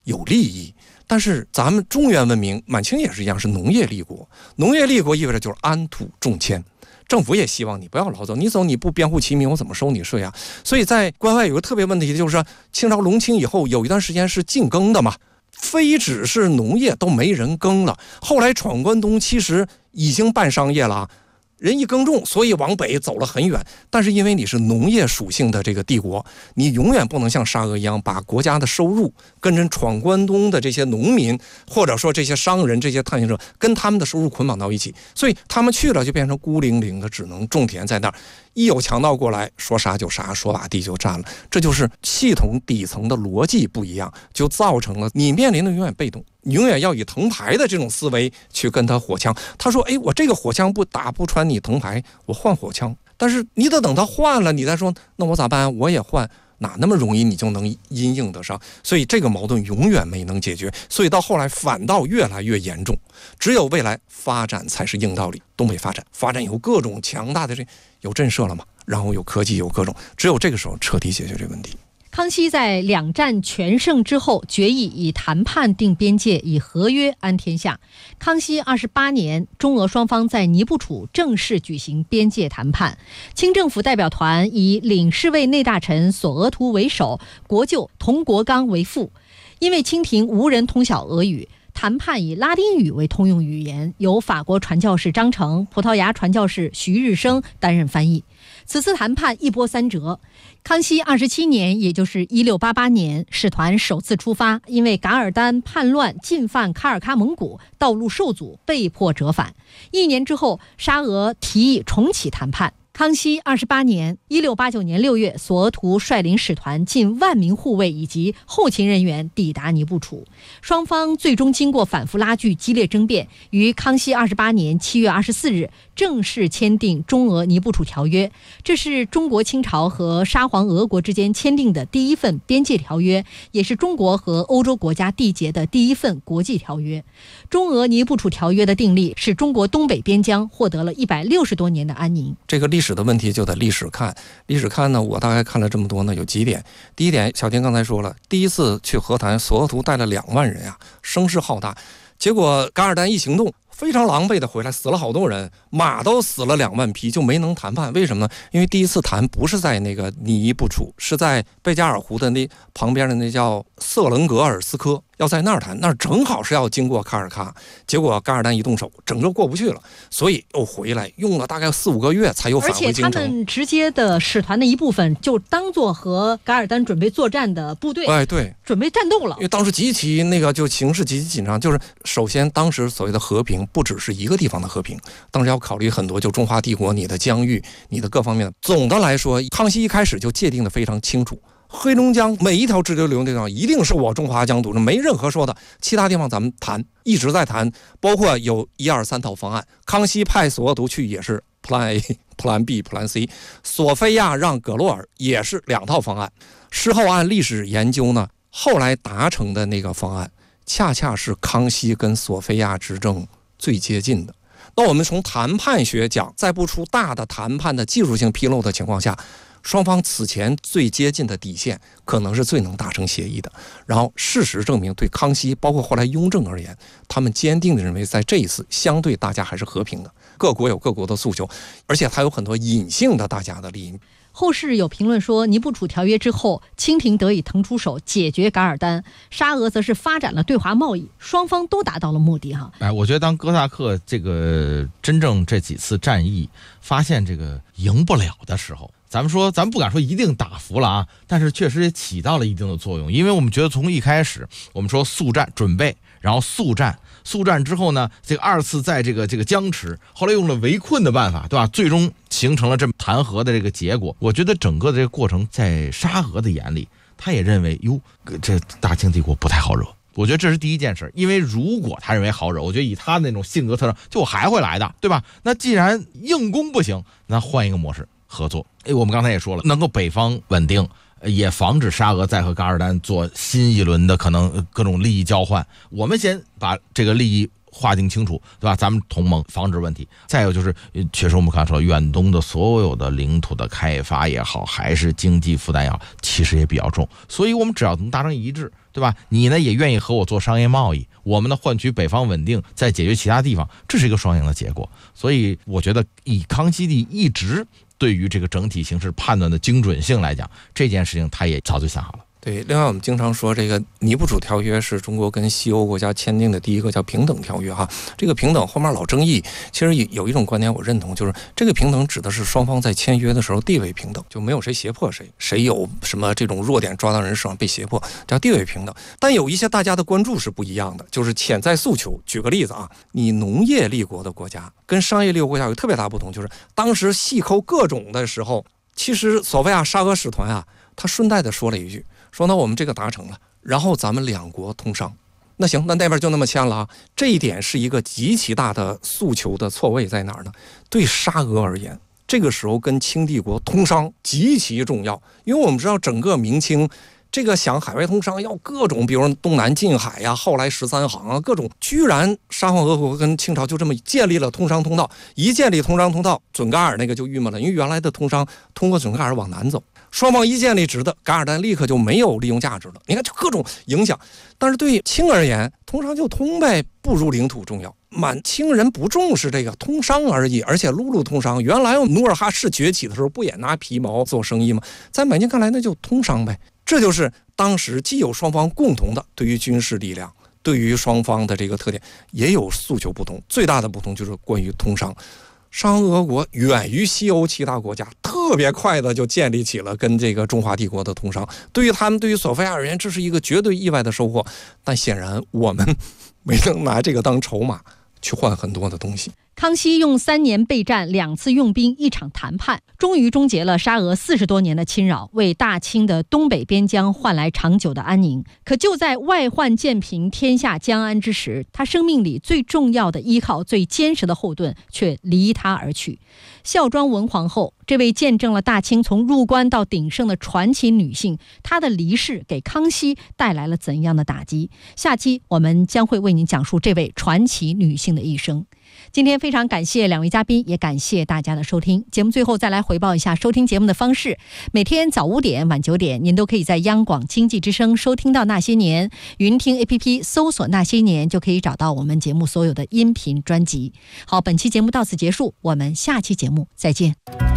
有利益。但是咱们中原文明，满清也是一样，是农业立国。农业立国意味着就是安土重迁，政府也希望你不要老走，你走你不编户齐民，我怎么收你税啊？所以在关外有个特别问题，就是说清朝隆庆以后有一段时间是禁耕的嘛，非只是农业都没人耕了。后来闯关东其实已经办商业了，人一耕种，所以往北走了很远。但是因为你是农业属性的这个帝国，你永远不能像沙俄一样把国家的收入跟着闯关东的这些农民，或者说这些商人、这些探险者跟他们的收入捆绑到一起，所以他们去了就变成孤零零的，只能种田在那儿。一有强盗过来，说杀就杀，说把地就占了。这就是系统底层的逻辑不一样，就造成了你面临的永远被动，你永远要以藤牌的这种思维去跟他火枪。他说我这个火枪打不穿你藤牌，我换火枪。但是你得等他换了，你再说那我咋办？我也换，哪那么容易你就能因应得上？所以这个矛盾永远没能解决，所以到后来反倒越来越严重。只有未来发展才是硬道理。东北发展有各种强大的有震慑了嘛，然后有科技，有各种，只有这个时候彻底解决这个问题。 康熙在两战全胜之后，决议以谈判定边界，以合约安天下。康熙28年，中俄双方在尼布楚正式举行边界谈判。清政府代表团以领侍卫内大臣索额图为首，国舅佟国刚为副。因为清廷无人通晓俄语，谈判以拉丁语为通用语言，由法国传教士张成、葡萄牙传教士徐日升担任翻译。此次谈判一波三折，康熙27年，也就是1688年，使团首次出发，因为噶尔丹叛乱进犯喀尔喀蒙古，道路受阻，被迫折返。1年之后，沙俄提议重启谈判。康熙28年，1689年6月，索额图率领使团近1万名护卫以及后勤人员抵达尼布楚。双方最终经过反复拉锯、激烈争辩，于康熙28年7月24日正式签订中俄尼布楚条约。这是中国清朝和沙皇俄国之间签订的第一份边界条约，也是中国和欧洲国家缔结的第一份国际条约。中俄尼布楚条约的订立，使中国东北边疆获得了160多年的安宁。 这个历史的问题就得历史看，呢，我大概看了这么多呢，有几点。第一点，小田刚才说了，第一次去和谈，索额图带了2万人啊，声势浩大。结果噶尔丹一行动，非常狼狈的回来，死了好多人，马都死了2万匹，就没能谈判。为什么呢？因为第一次谈不是在那个尼布楚，是在贝加尔湖的那旁边的那叫瑟棱格尔斯科，要在那儿谈，那儿正好是要经过喀尔喀。结果噶尔丹一动手，整个过不去了，所以又回来，用了大概4-5个月才又返回京城。 而且他们直接的使团的一部分就当作和噶尔丹准备作战的部队， 对， 准备战斗了。 因为当时极其就形势极其紧张，就是首先当时所谓的和平不只是一个地方的和平，当时要考虑很多，就中华帝国你的疆域，你的各方面的。总的来说，康熙一开始就界定的非常清楚，黑龙江每一条支流流地方一定是我中华疆土，没任何说的，其他地方咱们谈，一直在谈，包括有1、2、3套方案。康熙派索额图去也是 Plan A、Plan B、Plan C， 索菲亚让葛洛尔也是2套方案。事后按历史研究呢，后来达成的那个方案，恰恰是康熙跟索菲亚执政最接近的。那我们从谈判学讲，在不出大的谈判的技术性纰漏的情况下，双方此前最接近的底线可能是最能达成协议的。然后事实证明，对康熙包括后来雍正而言，他们坚定地认为在这一次相对大家还是和平的，各国有各国的诉求，而且还有很多隐性的大家的利益。 后世有评论说，尼布楚条约之后，清廷得以腾出手解决噶尔丹，沙俄则是发展了对华贸易，双方都达到了目的哈。 我觉得当哥萨克这个真正这几次战役发现这个赢不了的时候，咱们不敢说一定打服了啊，但是确实也起到了一定的作用。因为我们觉得从一开始我们说速战准备，然后速战之后呢，这个2次在这个僵持，后来用了围困的办法，对吧？最终形成了这么谈和的这个结果。我觉得整个的这个过程在沙俄的眼里，他也认为这大清帝国不太好惹。我觉得这是第一件事，因为如果他认为好惹，我觉得以他那种性格特征，就我还会来的，对吧？那既然硬攻不行，那换一个模式合作。我们刚才也说了，能够北方稳定，也防止沙俄再和噶尔丹做新一轮的可能各种利益交换。我们先把这个利益划定清楚，对吧？咱们同盟防止问题。再有就是，确实我们看说，远东的所有的领土的开发也好，还是经济负担也好，其实也比较重。所以我们只要能达成一致，对吧？你呢也愿意和我做商业贸易，我们呢换取北方稳定，再解决其他地方，这是一个双赢的结果。所以我觉得，以康熙帝一直对于这个整体形势判断的精准性来讲，这件事情他也早就想好了。 对，另外我们经常说这个尼布楚条约是中国跟西欧国家签订的第一个叫平等条约哈。这个平等后面老争议，其实有一种观点我认同，就是这个平等指的是双方在签约的时候地位平等，就没有谁胁迫谁，谁有什么这种弱点抓到人手上被胁迫，叫地位平等。但有一些大家的关注是不一样的，就是潜在诉求。举个例子啊，你农业立国的国家跟商业立国国家有特别大不同，就是当时细抠各种的时候，其实索菲亚沙俄使团啊，他顺带的说了一句，说那我们这个达成了，然后咱们两国通商。那行，那边就那么签了啊。这一点是一个极其大的诉求的错位在哪儿呢？对沙俄而言，这个时候跟清帝国通商极其重要，因为我们知道整个明清这个想海外通商要各种，比如说东南近海呀，后来13行啊，各种，居然沙皇俄国跟清朝就这么建立了通商通道。一建立通商通道，准噶尔那个就郁闷了，因为原来的通商通过准噶尔往南走，双方一建立直的，噶尔丹立刻就没有利用价值了。你看，就各种影响。但是对清而言，通商就通呗，不如领土重要。满清人不重视这个通商而已，而且陆路通商。原来努尔哈赤崛起的时候，不也拿皮毛做生意吗？在满清看来，那就通商呗。这就是当时既有双方共同的对于军事力量，对于双方的这个特点，也有诉求不同。最大的不同就是关于通商。沙俄国远于西欧其他国家，特别快的就建立起了跟这个中华帝国的通商。对于他们，对于索菲亚而言，这是一个绝对意外的收获。但显然我们没能拿这个当筹码去换很多的东西。 康熙用3年备战、2次用兵、1场谈判，终于终结了沙俄40多年的侵扰，为大清的东北边疆换来长久的安宁。可就在外患渐平、天下将安之时，他生命里最重要的依靠、最坚实的后盾却离他而去。孝庄文皇后，这位见证了大清从入关到鼎盛的传奇女性，她的离世给康熙带来了怎样的打击？下期我们将会为您讲述这位传奇女性的一生。今天非常感谢2位嘉宾，也感谢大家的收听。节目最后再来回报一下收听节目的方式：每天早5点、晚9点，您都可以在央广经济之声收听到《那些年》，云听 APP 搜索《那些年》就可以找到我们节目所有的音频专辑。好，本期节目到此结束，我们下期节目再见。